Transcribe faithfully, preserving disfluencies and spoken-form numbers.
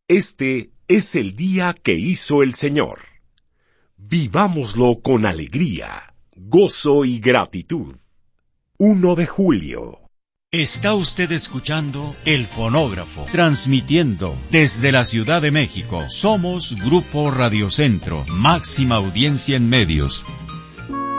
Este es el día que hizo el Señor. Vivámoslo con alegría, gozo y gratitud. primero de julio. Está usted escuchando El Fonógrafo, transmitiendo desde la Ciudad de México. Somos Grupo Radio Centro, máxima audiencia en medios.